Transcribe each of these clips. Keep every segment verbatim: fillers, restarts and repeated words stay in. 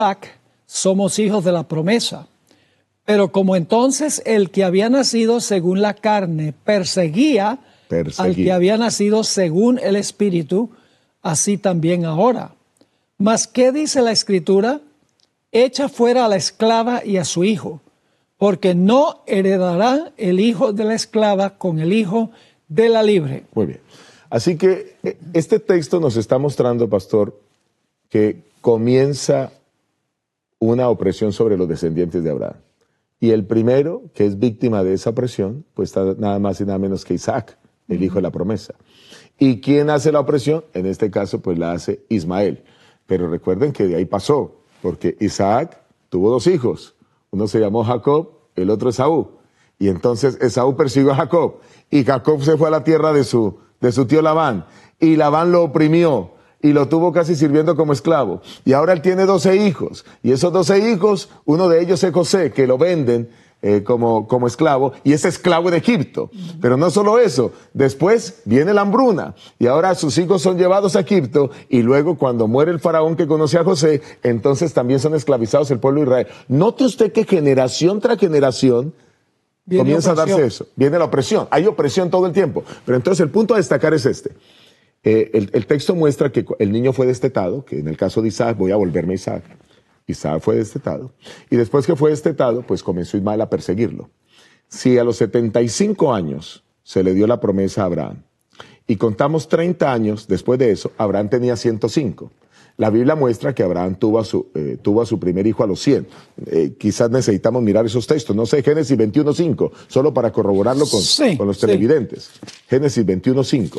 Isaac somos hijos de la promesa. Pero como entonces el que había nacido según la carne perseguía, perseguía al que había nacido según el Espíritu, así también ahora. Mas, ¿qué dice la Escritura? Echa fuera a la esclava y a su hijo, porque no heredará el hijo de la esclava con el hijo de la libre. Muy bien. Así que este texto nos está mostrando, pastor, que comienza una opresión sobre los descendientes de Abraham. Y el primero que es víctima de esa opresión, pues está nada más y nada menos que Isaac, el uh-huh. hijo de la promesa. ¿Y quién hace la opresión? En este caso, pues la hace Ismael. Pero recuerden que de ahí pasó, porque Isaac tuvo dos hijos. Uno se llamó Jacob, el otro Esaú. Y entonces Esaú persiguió a Jacob. Y Jacob se fue a la tierra de su, de su tío Labán. Y Labán lo oprimió. Y lo tuvo casi sirviendo como esclavo. Y ahora él tiene doce hijos. Y esos doce hijos, uno de ellos es José, que lo venden eh, como, como esclavo. Y es esclavo de Egipto. Pero no solo eso. Después viene la hambruna. Y ahora sus hijos son llevados a Egipto. Y luego cuando muere el faraón que conocía a José, entonces también son esclavizados el pueblo de Israel. Note usted que generación tras generación viene comienza opresión. a darse eso. Viene la opresión. Hay opresión todo el tiempo. Pero entonces el punto a destacar es este. Eh, el, el texto muestra que el niño fue destetado, que en el caso de Isaac, voy a volverme a Isaac, Isaac fue destetado, y después que fue destetado, pues comenzó Ismael a perseguirlo. Si a los setenta y cinco años se le dio la promesa a Abraham, y contamos treinta años después de eso, Abraham tenía ciento cinco. La Biblia muestra que Abraham tuvo a su, eh, tuvo a su primer hijo a los cien. Eh, quizás necesitamos mirar esos textos, no sé, Génesis veintiuno cinco, solo para corroborarlo con, sí, con los televidentes. Sí. Génesis veintiuno cinco.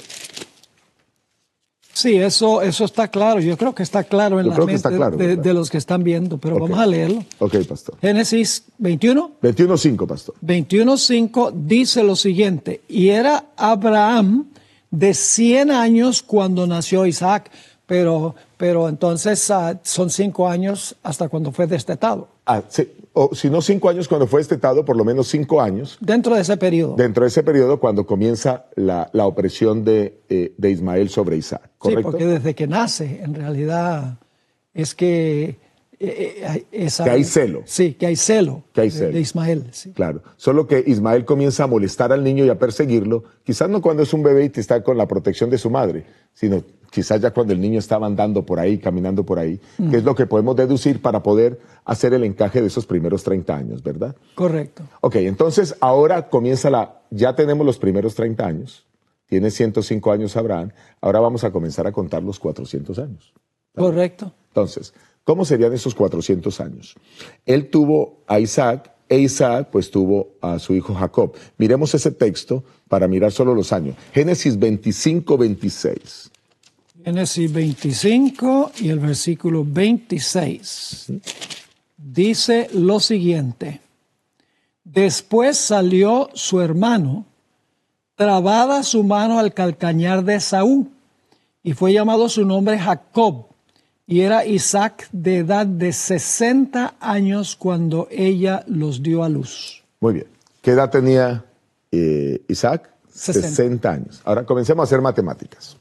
Sí, eso, eso está claro. Yo creo que está claro en Yo la mente claro, de, de los que están viendo, pero okay. vamos a leerlo. Ok, pastor. Génesis veintiuno. veintiuno cinco, pastor. veintiuno cinco dice lo siguiente: y era Abraham de cien años cuando nació Isaac, pero, pero entonces uh, son cinco años hasta cuando fue destetado. Ah, sí. O si no cinco años cuando fue destetado, por lo menos cinco años. Dentro de ese periodo. Dentro de ese periodo cuando comienza la, la opresión de, eh, de Ismael sobre Isaac, ¿correcto? Sí, porque desde que nace, en realidad, es que... Eh, esa, que hay celo. Sí, que hay celo, que hay de, celo. de Ismael. Sí. Claro, solo que Ismael comienza a molestar al niño y a perseguirlo, quizás no cuando es un bebé y está con la protección de su madre, sino quizás ya cuando el niño estaba andando por ahí, caminando por ahí, mm. que es lo que podemos deducir para poder hacer el encaje de esos primeros treinta años, ¿verdad? Correcto. Ok, entonces ahora comienza la, ya tenemos los primeros treinta años, tiene ciento cinco años Abraham, ahora vamos a comenzar a contar los cuatrocientos años. ¿Vale? Correcto. Entonces, ¿cómo serían esos cuatrocientos años? Él tuvo a Isaac, e Isaac pues tuvo a su hijo Jacob. Miremos ese texto para mirar solo los años. Génesis veinticinco, veintiséis. Génesis veinticinco y el versículo veintiséis. Dice lo siguiente: después salió su hermano, trabada su mano al calcañar de Esaú, y fue llamado su nombre Jacob. Y era Isaac de edad de sesenta años cuando ella los dio a luz. Muy bien. ¿Qué edad tenía eh, Isaac? sesenta. sesenta años. Ahora comencemos a hacer matemáticas.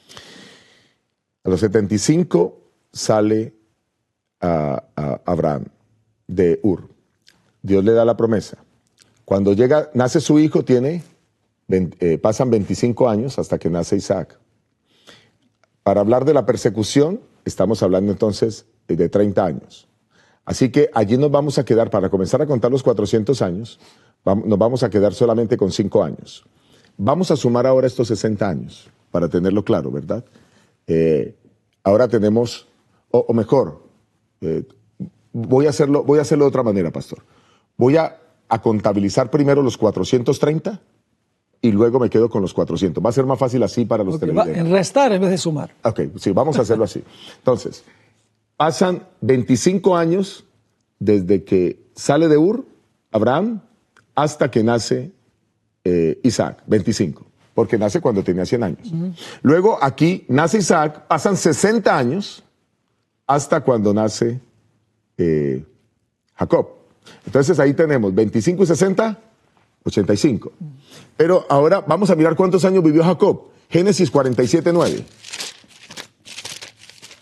A los setenta y cinco sale a, a Abraham de Ur. Dios le da la promesa. Cuando llega, nace su hijo, tiene, eh, pasan veinticinco años hasta que nace Isaac. Para hablar de la persecución, estamos hablando entonces de treinta años. Así que allí nos vamos a quedar, para comenzar a contar los cuatrocientos años, nos vamos a quedar solamente con cinco años. Vamos a sumar ahora estos sesenta años, para tenerlo claro, ¿verdad? Eh, ahora tenemos, o, o mejor, eh, voy, a hacerlo, voy a hacerlo de otra manera, pastor. Voy a, a contabilizar primero los cuatrocientos treinta y luego me quedo con los cuatrocientos. Va a ser más fácil así para los okay, televidentes. En restar en vez de sumar. Ok, sí, vamos a hacerlo así. Entonces, pasan veinticinco años desde que sale de Ur, Abraham, hasta que nace eh, Isaac, veinticinco, porque nace cuando tenía cien años. Uh-huh. Luego aquí nace Isaac, pasan sesenta años hasta cuando nace eh, Jacob. Entonces ahí tenemos veinticinco y sesenta, ochenta y cinco. Pero ahora vamos a mirar cuántos años vivió Jacob. Génesis cuarenta y siete, nueve.